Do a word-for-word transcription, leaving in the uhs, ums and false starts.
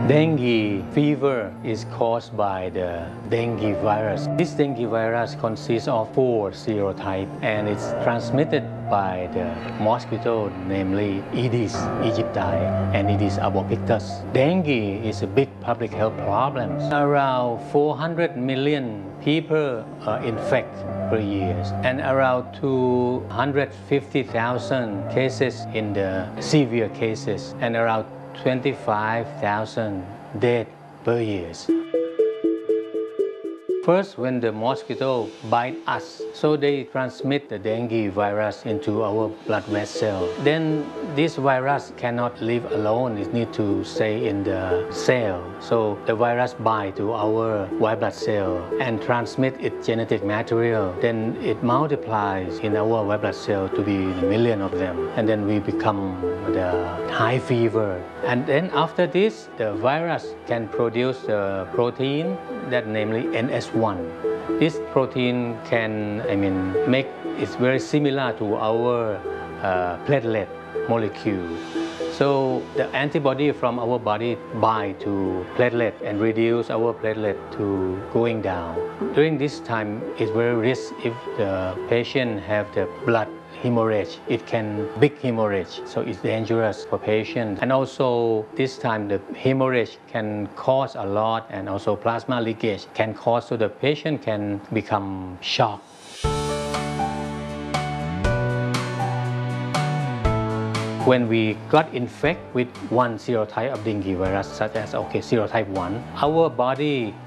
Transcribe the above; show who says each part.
Speaker 1: Dengue fever is caused by the dengue virus. This dengue virus consists of four serotypes and it's transmitted by the mosquito, namely Aedes aegypti and Aedes albopictus. Dengue is a big public health problem. Around four hundred million people are infected per year and around two hundred fifty thousand cases in the severe cases and around twenty-five thousand deaths per year. First, when the mosquito bite us, so they transmit the dengue virus into our blood vessel. Then this virus cannot live alone, it needs to stay in the cell. So the virus bind to our white blood cell and transmit its genetic material. Then it multiplies in our white blood cell to be a million of them. And then we become the high fever. And then after this, the virus can produce the protein that namely N S one. This protein can, I mean, make it's very similar to our uh, platelet molecule. So the antibody from our body bind to platelet and reduce our platelet to going down. During this time, it's very risky if the patient have the blood hemorrhage. It can big hemorrhage, so it's dangerous for patients. And also this time the hemorrhage can cause a lot, and also plasma leakage can cause, so the patient can become shocked. When we got infected with one serotype of dengue virus, such as okay, serotype one, our body